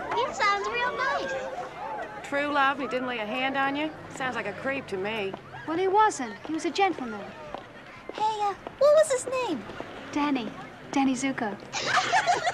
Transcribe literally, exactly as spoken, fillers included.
He sounds real nice. True love, he didn't lay a hand on you? Sounds like a creep to me. Well, he wasn't. He was a gentleman. Hey, uh, what was his name? Danny. Danny Zuko.